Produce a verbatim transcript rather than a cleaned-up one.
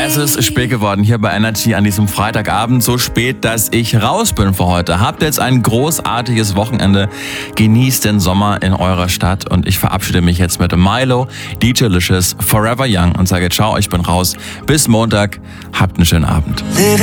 Es ist spät geworden hier bei Energy an diesem Freitagabend. So spät, dass ich raus bin für heute. Habt jetzt ein großartiges Wochenende. Genießt den Sommer in eurer Stadt. Und ich verabschiede mich jetzt mit Milo, D J Licious, Forever Young und sage ciao, ich bin raus. Bis Montag. Habt einen schönen Abend.